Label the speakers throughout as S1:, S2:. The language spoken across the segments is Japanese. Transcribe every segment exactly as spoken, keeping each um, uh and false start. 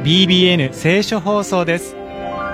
S1: ビービーエヌ 聖書放送です。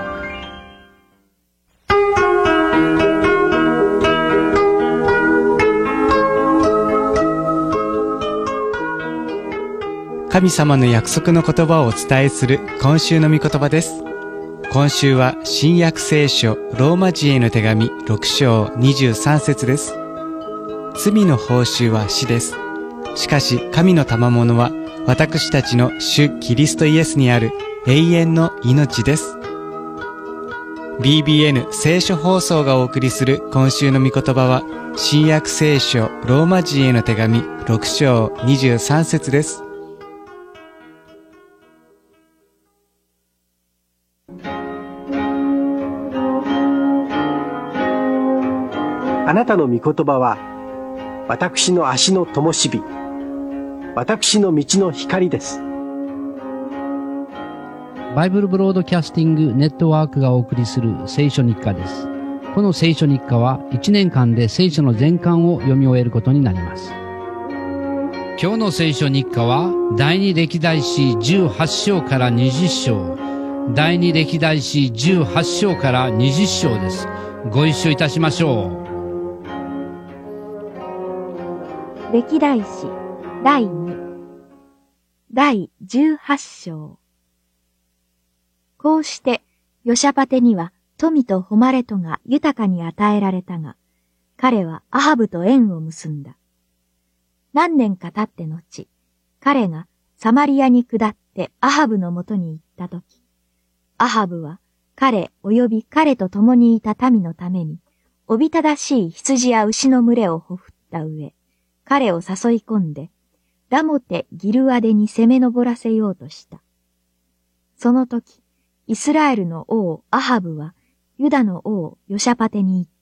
S1: 神様の約束の言葉をお伝えする今週の御言葉です。今週は新約聖書ローマ人への手紙ろく章にじゅうさん節です。罪の報酬は死です。しかし神の賜物は私たちの主キリストイエスにある永遠の命です。ビービーエヌ 聖書放送がお送りする今週の御言葉は新約聖書ローマ人への手紙ろく章にじゅうさん節です。
S2: あなたの御言葉は私の足の灯火、私の道の光です。
S3: バイブルブロードキャスティングネットワークがお送りする聖書日課です。この聖書日課はいちねんかんで聖書の全巻を読み終えることになります。今日の聖書日課は第二歴代史じゅうはち章からにじゅう章、第二歴代史じゅうはち章からにじゅう章です。ご一緒いたしましょう。
S4: 歴代史第に第じゅうはち章。こうしてヨシャパテには富と誉れとが豊かに与えられたが、彼はアハブと縁を結んだ。何年か経って後、彼がサマリアに下ってアハブのもとに行ったとき、アハブは彼及び彼と共にいた民のために、おびただしい羊や牛の群れをほふった上、彼を誘い込んで、ラモテ・ギルアデに攻め上らせようとした。その時、イスラエルの王アハブは、ユダの王ヨシャパテに言った。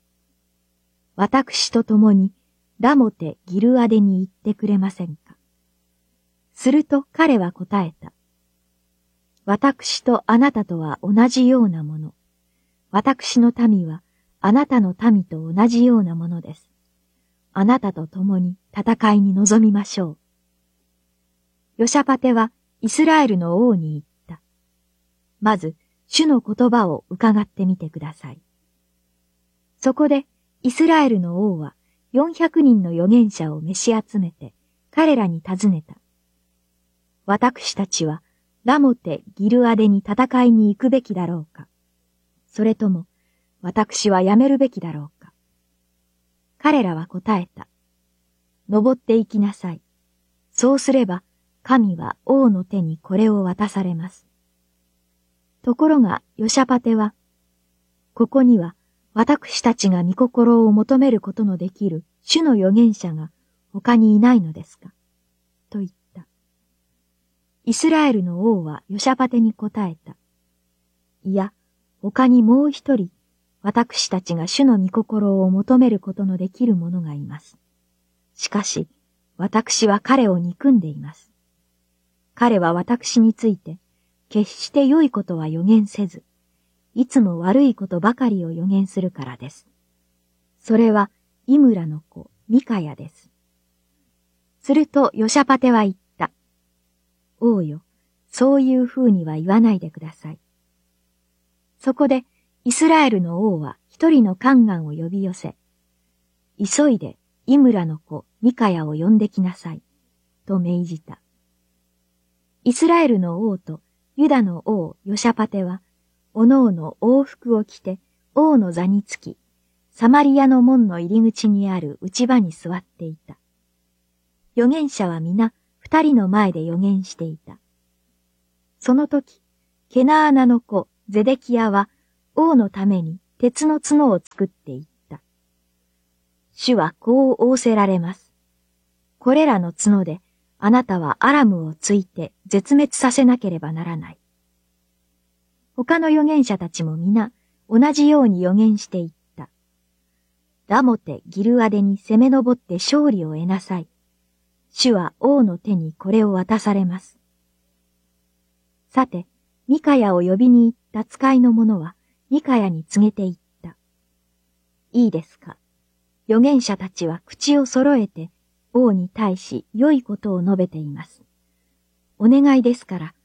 S4: 私と共に、ラモテ・ギルアデに行ってくれませんか。すると彼は答えた。私とあなたとは同じようなもの。私の民は、あなたの民と同じようなものです。あなたと共に戦いに臨みましょう。ヨシャパテはイスラエルの王に言った。まず、主の言葉を伺ってみてください。そこで、イスラエルの王はよんひゃくにんの預言者を召し集めて、彼らに尋ねた。私たちは、ラモテ・ギルアデに戦いに行くべきだろうか。それとも、私はやめるべきだろうか。彼らは答えた。登って行きなさい。そうすれば、神は王の手にこれを渡されます。ところが、ヨシャパテは、ここには、私たちが御心を求めることのできる主の預言者が他にいないのですかと言った。イスラエルの王はヨシャパテに答えた。いや、他にもう一人、私たちが主の御心を求めることのできる者がいます。しかし、私は彼を憎んでいます。彼は私について、決して良いことは予言せず、いつも悪いことばかりを予言するからです。それは、イムラの子、ミカヤです。すると、ヨシャパテは言った。王よ、そういうふうには言わないでください。そこで、イスラエルの王は一人の宦官を呼び寄せ、急いでイムラの子ミカヤを呼んできなさい、と命じた。イスラエルの王とユダの王ヨシャパテは、おのおの王服を着て王の座につき、サマリアの門の入り口にある内場に座っていた。預言者は皆二人の前で預言していた。その時、ケナーナの子ゼデキヤは、王のために鉄の角を作っていった。主はこう仰せられます。これらの角であなたはアラムをついて絶滅させなければならない。他の預言者たちも皆同じように預言していった。ラモテ・ギルアデに攻め上って勝利を得なさい。主は王の手にこれを渡されます。さて、ミカヤを呼びに行った使いの者は、ミカヤに告げて言った。いいですか。預言者たちは口を揃えて王に対し良いことを述べています。お願いですから、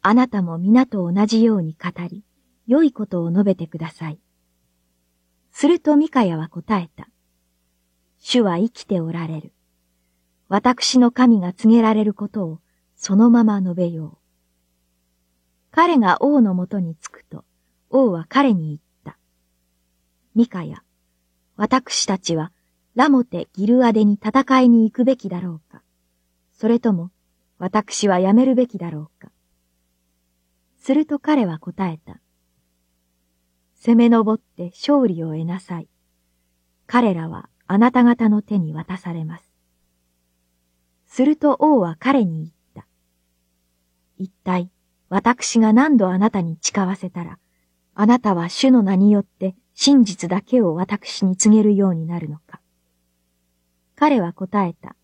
S4: あなたも皆と同じように語り、良いことを述べてください。するとミカヤは答えた。主は生きておられる。私の神が告げられることをそのまま述べよう。彼が王のもとに着くと、王は彼に言った。ミカヤ、私たちはラモテ・ギルアデに戦いに行くべきだろうか。それとも、私はやめるべきだろうか。すると彼は答えた。攻め上って勝利を得なさい。彼らはあなた方の手に渡されます。すると王は彼に言った。一体、私が何度あなたに誓わせたら、あなたは主の名によって真実だけを私に告げるようになるのか。彼は答えた。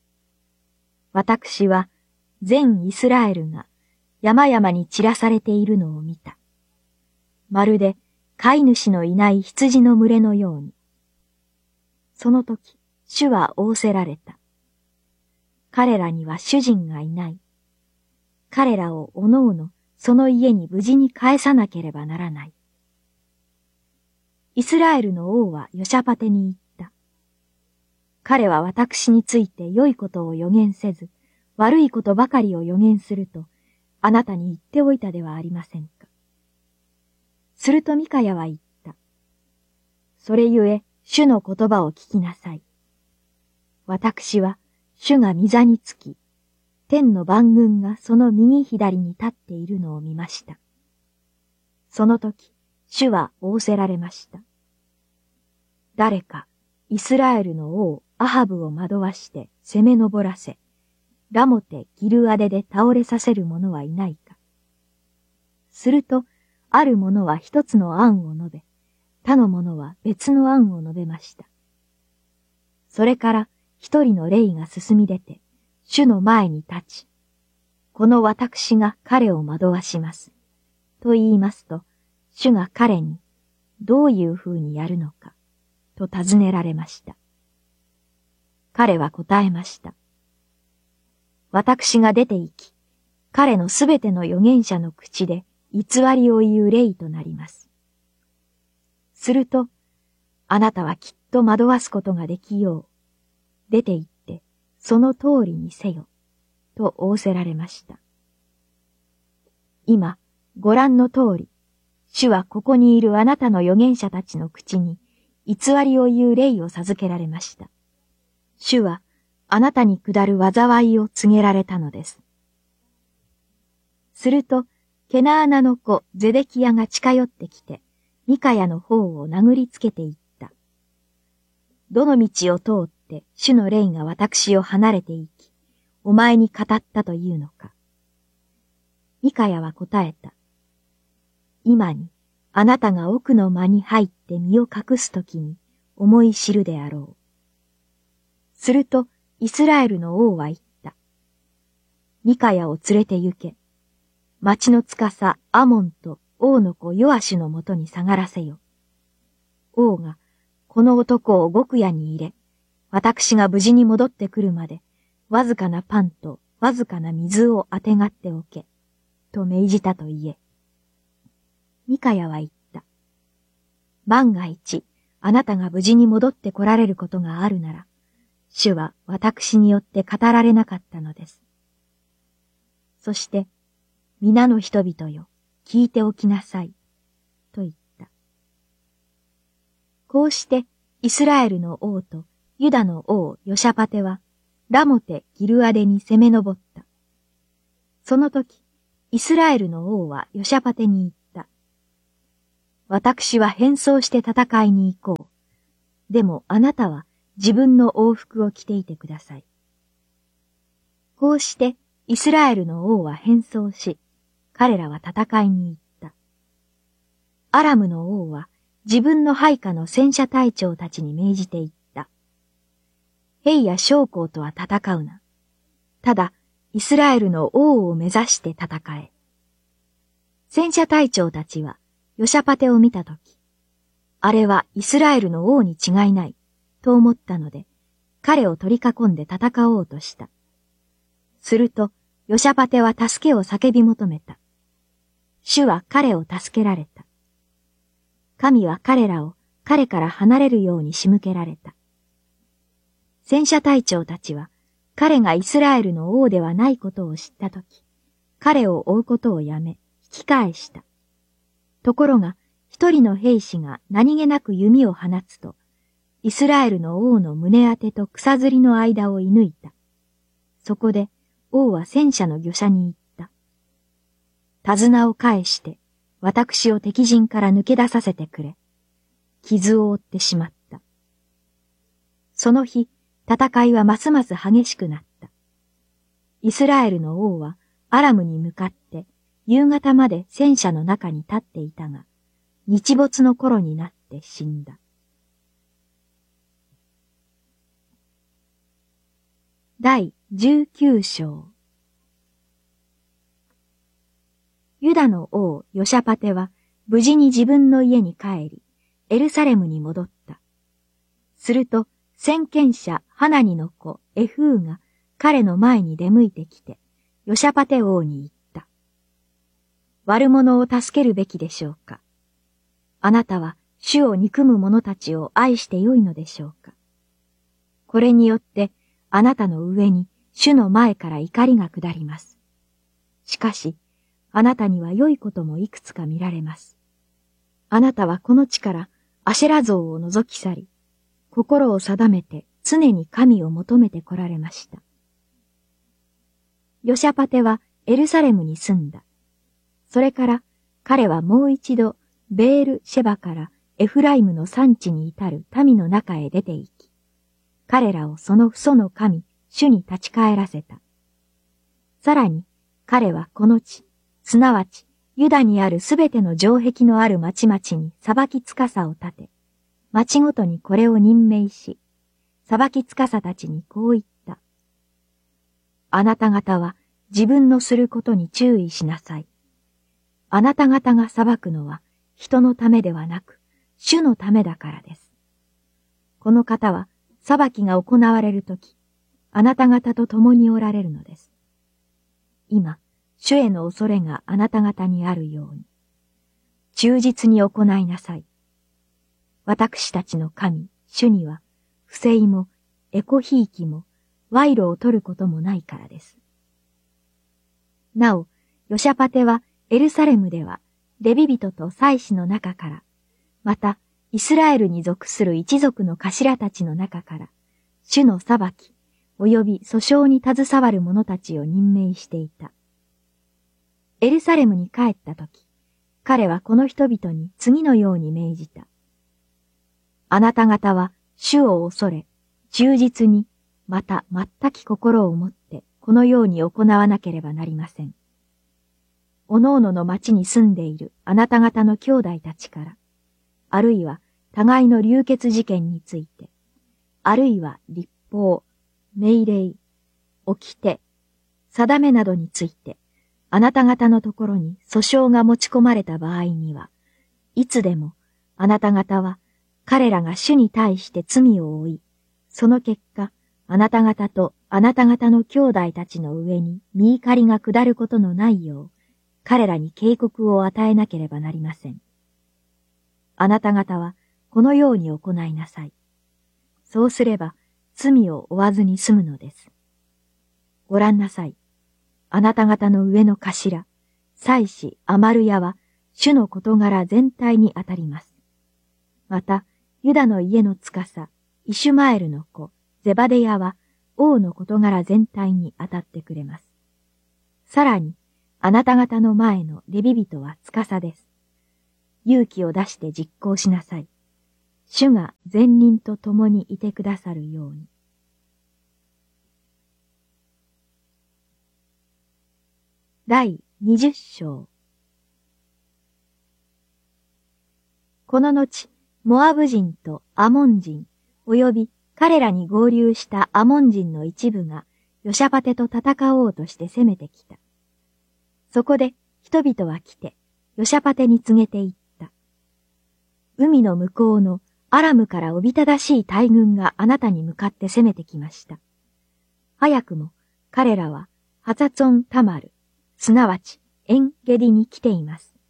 S4: 私は全イスラエルが山々に散らされているのを見た。まるで飼い主のいない羊の群れのように。その時、主は仰せられた。彼らには主人がいない。彼らをおのおのその家に無事に帰さなければならない。イスラエルの王はヨシャパテに言った。彼は私について良いことを予言せず、悪いことばかりを予言すると、あなたに言っておいたではありませんか。するとミカヤは言った。それゆえ、主の言葉を聞きなさい。私は、主が御座につき、天の万軍がその右左に立っているのを見ました。その時、主は仰せられました。誰か、イスラエルの王アハブを惑わして攻め上らせ、ラモテ・ギルアデで倒れさせる者はいないか。すると、ある者は一つの案を述べ、他の者は別の案を述べました。それから一人の霊が進み出て、主の前に立ち、この私が彼を惑わします。と言いますと、主が彼に、どういうふうにやるのか、と尋ねられました。彼は答えました。私が出て行き、彼のすべての預言者の口で偽りを言う霊となります。すると、あなたはきっと惑わすことができよう。出て行って、その通りにせよ、と仰せられました。今、ご覧の通り、主はここにいるあなたの預言者たちの口に偽りを言う霊を授けられました。主はあなたに下る災いを告げられたのです。すると、ケナーナの子ゼデキヤが近寄ってきて、ミカヤの方を殴りつけていった。どの道を通って主の霊が私を離れて行き、お前に語ったというのか。ミカヤは答えた。今にあなたが奥の間に入って身を隠すときに思い知るであろう。するとイスラエルの王は言った。ミカヤを連れて行け。町の司アモンと王の子ヨアシュのもとに下がらせよ。王がこの男を獄屋に入れ、私が無事に戻ってくるまで、わずかなパンとわずかな水をあてがっておけ、と命じたと言え。ミカヤは言った。万が一、あなたが無事に戻って来られることがあるなら、主は私によって語られなかったのです。そして、皆の人々よ、聞いておきなさい、と言った。こうして、イスラエルの王とユダの王ヨシャパテは、ラモテ・ギルアデに攻め上った。その時、イスラエルの王はヨシャパテに言った。私は変装して戦いに行こう。でもあなたは自分の王服を着ていてください。こうしてイスラエルの王は変装し、彼らは戦いに行った。アラムの王は自分の配下の戦車隊長たちに命じて言った。兵や将校とは戦うな。ただ、イスラエルの王を目指して戦え。戦車隊長たちは、ヨシャパテを見たとき、あれはイスラエルの王に違いない、と思ったので、彼を取り囲んで戦おうとした。すると、ヨシャパテは助けを叫び求めた。 主は彼を助けられた。神は彼らを彼から離れるように仕向けられた。戦車隊長たちは彼がイスラエルの王ではないことを知ったとき、彼を追うことをやめ、引き返した。ところが、一人の兵士が何気なく弓を放つと、イスラエルの王の胸当てと草釣りの間を射抜いた。そこで王は戦車の御者に言った。手綱を返して、私を敵陣から抜け出させてくれ。傷を負ってしまった。その日、戦いはますます激しくなった。イスラエルの王はアラムに向かって夕方まで戦車の中に立っていたが、日没の頃になって死んだ。第十九章。ユダの王ヨシャパテは無事に自分の家に帰り、エルサレムに戻った。すると、先見者ハナニの子エフーが彼の前に出向いてきて、ヨシャパテ王に言った。悪者を助けるべきでしょうか。あなたは主を憎む者たちを愛してよいのでしょうか。これによってあなたの上に主の前から怒りが下ります。しかし、あなたには良いこともいくつか見られます。あなたはこの地からアシェラ像を除き去り、心を定めて常に神を求めて来られました。ヨシャパテはエルサレムに住んだ。それから彼はもう一度ベールシェバからエフライムの山地に至る民の中へ出て行き、彼らをその父祖の神、主に立ち返らせた。さらに彼はこの地、すなわちユダにあるすべての城壁のある町々に裁き司を立て、町ごとにこれを任命し、裁き司たちにこう言った。あなた方は自分のすることに注意しなさい。あなた方が裁くのは人のためではなく、主のためだからです。この方は裁きが行われるとき、あなた方と共におられるのです。今、主への恐れがあなた方にあるように、忠実に行いなさい。私たちの神、主には、不正も、エコひいきも、賄賂を取ることもないからです。なお、ヨシャパテはエルサレムでは、レビ人と祭司の中から、また、イスラエルに属する一族の頭たちの中から、主の裁き、及び訴訟に携わる者たちを任命していた。エルサレムに帰ったとき、彼はこの人々に次のように命じた。あなた方は主を恐れ、忠実に、また全き心を持ってこのように行わなければなりません。おのおのの町に住んでいるあなた方の兄弟たちから、あるいは互いの流血事件について、あるいは立法、命令、掟、定めなどについて、あなた方のところに訴訟が持ち込まれた場合には、いつでもあなた方は彼らが主に対して罪を負い、その結果、あなた方とあなた方の兄弟たちの上に見怒りが下ることのないよう、彼らに警告を与えなければなりません。あなた方はこのように行いなさい。そうすれば罪を負わずに済むのです。ご覧なさい。あなた方の上の頭、祭司アマルヤは主の事柄全体にあたります。また、ユダの家の司、イシュマエルの子、ゼバデヤは王の事柄全体にあたってくれます。さらに、あなた方の前のレビ人は司です。勇気を出して実行しなさい。主が善人と共にいてくださるように。第二十章。この後、モアブ人とアモン人、及び彼らに合流したアモン人の一部が、ヨシャパテと戦おうとして攻めてきた。そこで人々は来て、ヨシャパテに告げて言った。海の向こうのアラムからおびただしい大軍があなたに向かって攻めてきました。早くも彼らはハツァツォンタマル、すなわちエンゲディに来ています。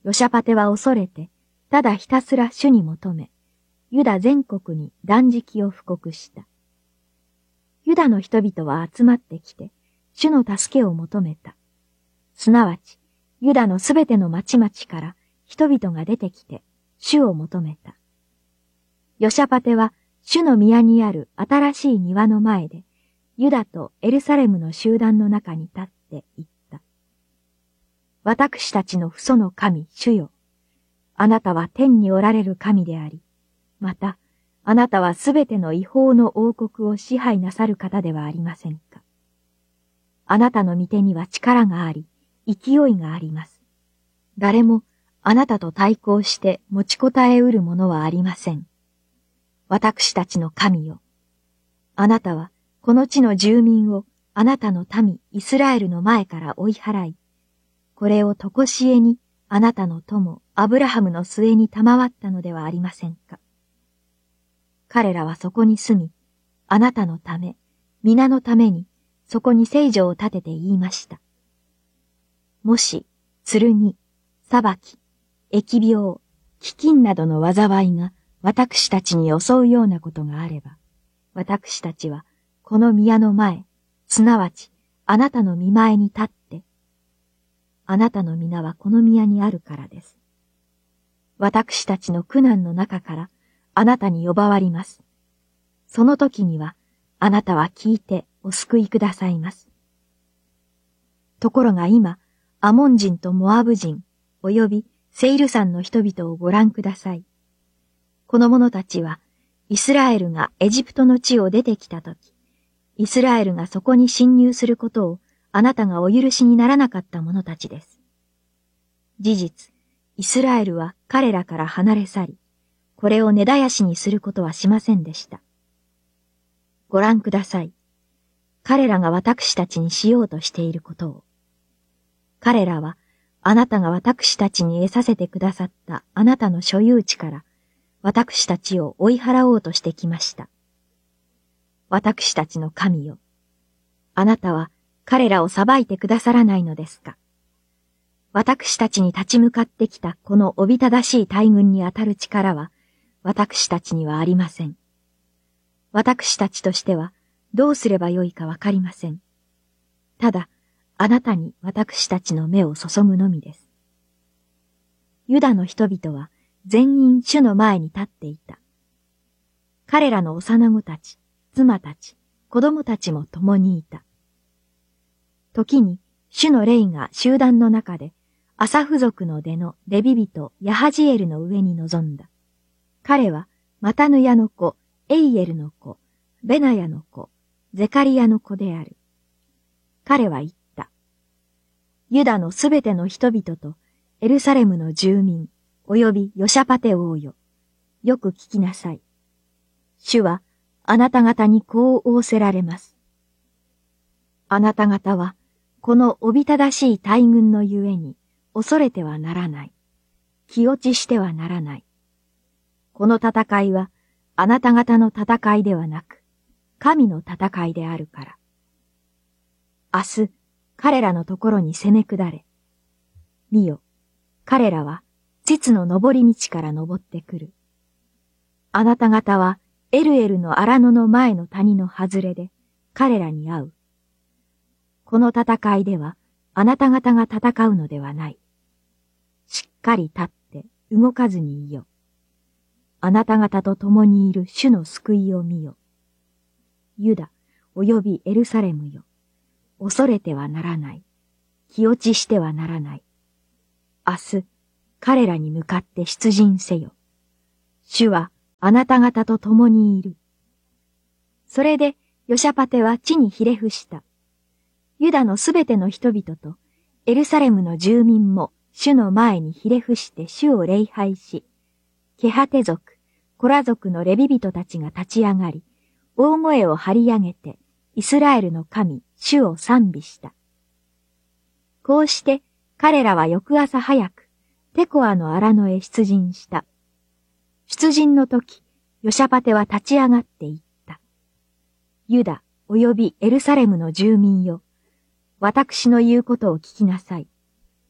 S4: ヨシャパテは恐れて、ただひたすら主に求め、ユダ全国に断食を布告した。ユダの人々は集まってきて、主の助けを求めた。すなわち、ユダのすべての町々から人々が出てきて、主を求めた。ヨシャパテは、主の宮にある新しい庭の前で、ユダとエルサレムの集団の中に立って言った。私たちの父祖の神、主よ。あなたは天におられる神であり、また、あなたはすべての違法の王国を支配なさる方ではありませんか。あなたの御手には力があり、勢いがあります。誰もあなたと対抗して持ちこたえうるものはありません。私たちの神よ。あなたはこの地の住民をあなたの民イスラエルの前から追い払い、これをとこしえにあなたの友アブラハムの末に賜ったのではありませんか。彼らはそこに住み、あなたのため、皆のためにそこに聖所を建てて言いました。もし、剣、裁き、疫病、飢饉などの災いが私たちに襲うようなことがあれば、私たちはこの宮の前、すなわちあなたの御前に立って、あなたの皆はこの宮にあるからです。私たちの苦難の中からあなたに呼ばわります。その時にはあなたは聞いてお救いくださいます。ところが今、アモン人とモアブ人、およびセイル山の人々をご覧ください。この者たちは、イスラエルがエジプトの地を出てきたとき、イスラエルがそこに侵入することをあなたがお許しにならなかった者たちです。事実、イスラエルは彼らから離れ去り、これを根絶やしにすることはしませんでした。ご覧ください。彼らが私たちにしようとしていることを。彼らは、あなたが私たちに得させてくださったあなたの所有地から、私たちを追い払おうとしてきました。私たちの神よ。あなたは彼らを裁いてくださらないのですか。私たちに立ち向かってきたこのおびただしい大軍に当たる力は、私たちにはありません。私たちとしては、どうすればよいかわかりません。ただ、あなたに私たちの目を注ぐのみです。ユダの人々は全員主の前に立っていた。彼らの幼子たち、妻たち、子供たちも共にいた。時に主の霊が集団の中でアサフ族の出のレビ人ヤハジエルの上に臨んだ。彼はマタヌヤの子、エイエルの子、ベナヤの子、ゼカリヤの子である。彼は言った。ユダのすべての人々とエルサレムの住民、およびヨシャパテ王よ。よく聞きなさい。主はあなた方にこう仰せられます。あなた方はこのおびただしい大軍のゆえに恐れてはならない。気落ちしてはならない。この戦いはあなた方の戦いではなく、神の戦いであるから。明日、彼らのところに攻め下れ。見よ、彼らは、膣の登り道から登ってくる。あなた方は、エルエルの荒野の前の谷の外れで、彼らに会う。この戦いでは、あなた方が戦うのではない。しっかり立って、動かずにいよ。あなた方と共にいる主の救いを見よ。ユダ、およびエルサレムよ。恐れてはならない。気落ちしてはならない。明日、彼らに向かって出陣せよ。主はあなた方と共にいる。それで、ヨシャパテは地にひれ伏した。ユダのすべての人々と、エルサレムの住民も主の前にひれ伏して主を礼拝し、ケハテ族、コラ族のレビ人たちが立ち上がり、大声を張り上げて、イスラエルの神、主を賛美した。こうして、彼らは翌朝早く、テコアの荒野へ出陣した。出陣の時、ヨシャパテは立ち上がって言った。ユダおよびエルサレムの住民よ、私の言うことを聞きなさい。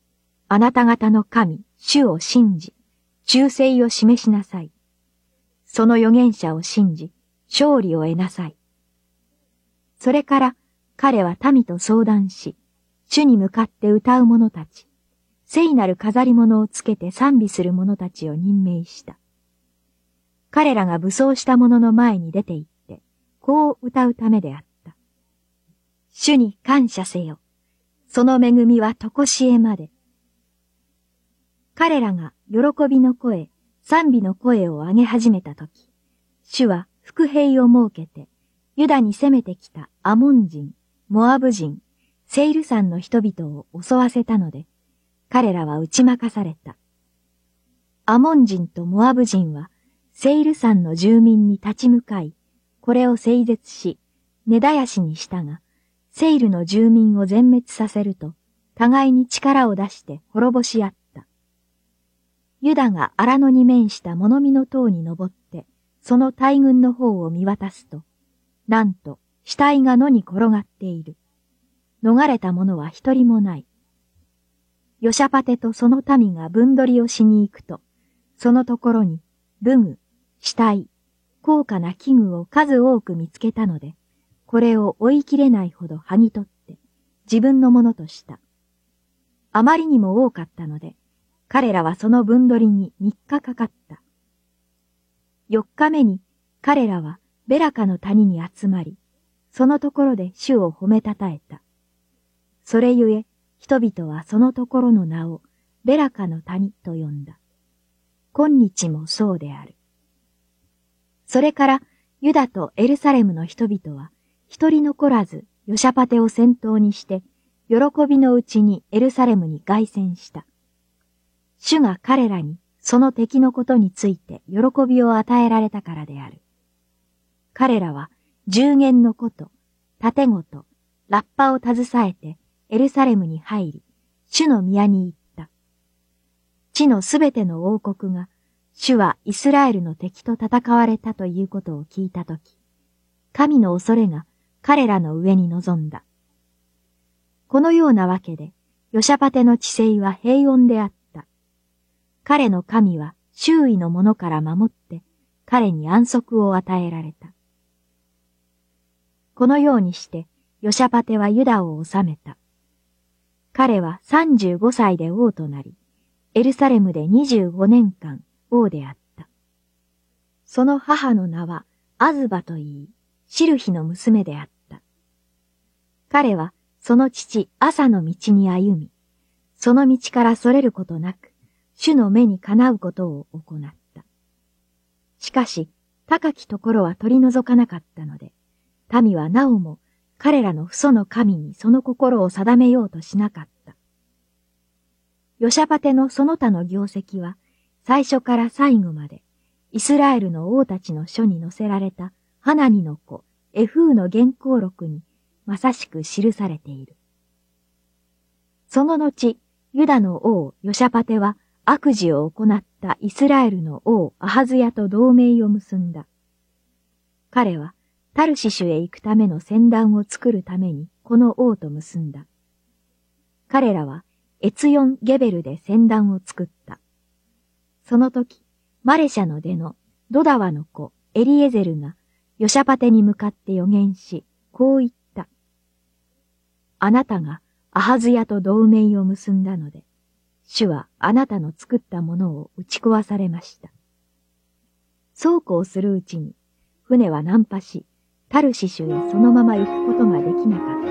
S4: あなた方の神、主を信じ、忠誠を示しなさい。その預言者を信じ、勝利を得なさい。それから彼は民と相談し、主に向かって歌う者たち、聖なる飾り物をつけて賛美する者たちを任命した。彼らが武装した者の前に出て行って、こう歌うためであった。主に感謝せよ。その恵みはとこしえまで。彼らが喜びの声、賛美の声を上げ始めたとき、主は伏兵を設けて、ユダに攻めてきたアモン人、モアブ人、セイル山の人々を襲わせたので、彼らは打ち負かされた。アモン人とモアブ人は、セイル山の住民に立ち向かい、これを整絶し、根絶やしにしたが、セイルの住民を全滅させると、互いに力を出して滅ぼし合った。ユダが荒野に面した物見の塔に登って、その大軍の方を見渡すと、なんと死体が野に転がっている。逃れた者は一人もない。ヨシャパテとその民が分取りをしに行くと、そのところに武具、死体、高価な器具を数多く見つけたので、これを追いきれないほど剥ぎ取って自分のものとした。あまりにも多かったので、彼らはその分取りに三日かかった。四日目に彼らはベラカの谷に集まり、そのところで主を褒めたたえた。それゆえ、人々はそのところの名をベラカの谷と呼んだ。今日もそうである。それからユダとエルサレムの人々は一人残らずヨシャパテを先頭にして喜びのうちにエルサレムに凱旋した。主が彼らにその敵のことについて喜びを与えられたからである。彼らは十弦のこと、盾ごと、ラッパを携えてエルサレムに入り、主の宮に行った。地のすべての王国が、主はイスラエルの敵と戦われたということを聞いたとき、神の恐れが彼らの上に臨んだ。このようなわけで、ヨシャパテの治世は平穏であった。彼の神は周囲の者から守って、彼に安息を与えられた。このようにして、ヨシャパテはユダを治めた。彼はさんじゅうごさいで王となり、エルサレムでにじゅうごねんかん王であった。その母の名はアズバといい、シルヒの娘であった。彼はその父アサの道に歩み、その道からそれることなく、主の目にかなうことを行った。しかし、高きところは取り除かなかったので、民はなおも彼らの父祖の神にその心を定めようとしなかった。ヨシャパテのその他の業績は、最初から最後まで、イスラエルの王たちの書に載せられたハナニの子、エフーの原稿録に、まさしく記されている。その後、ユダの王ヨシャパテは悪事を行ったイスラエルの王アハズヤと同盟を結んだ。彼はタルシシュへ行くための船団を作るためにこの王と結んだ。彼らはエツヨン・ゲベルで船団を作った。その時、マレシャの出のドダワの子エリエゼルがヨシャパテに向かって予言し、こう言った。あなたがアハズヤと同盟を結んだので、主はあなたの作ったものを打ち壊されました。そうこうするうちに、船は難破し、タルシシュへそのまま行くことができなかった。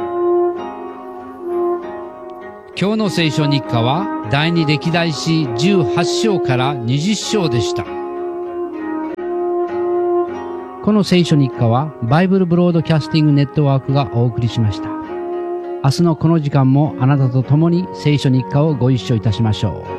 S3: 今日の聖書日課は第二歴代史じゅうはち章からにじゅう章でした。この聖書日課はバイブルブロードキャスティングネットワークがお送りしました。明日のこの時間もあなたと共に聖書日課をご一緒いたしましょう。